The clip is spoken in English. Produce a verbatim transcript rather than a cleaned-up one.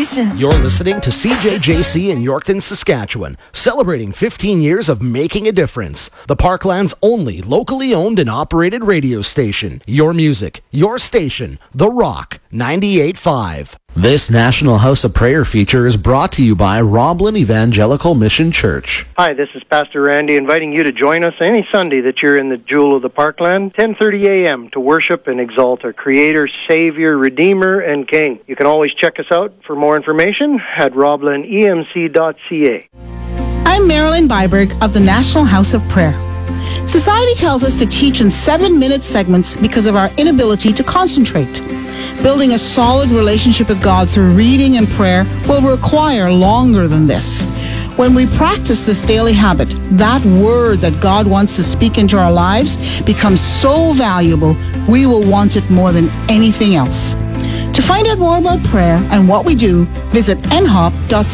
station. You're listening to C J J C in Yorkton, Saskatchewan, celebrating fifteen years of making a difference. The Parkland's only locally owned and operated radio station. Your music, your station, The Rock, ninety-eight point five. This National House of Prayer feature is brought to you by Roblin Evangelical Mission Church. Hi, this is Pastor Randy inviting you to join us any Sunday that you're in the Jewel of the Parkland, ten thirty a.m. to worship and exalt our Creator, Savior, Redeemer, and King. You can always check us out for more information at roblin e m c dot c a. I'm Marilyn Byberg of the National House of Prayer. Society tells us to teach in seven-minute segments because of our inability to concentrate. Building a solid relationship with God through reading and prayer will require longer than this. When we practice this daily habit, that word that God wants to speak into our lives becomes so valuable, we will want it more than anything else. To find out more about prayer and what we do, visit n hop dot c a.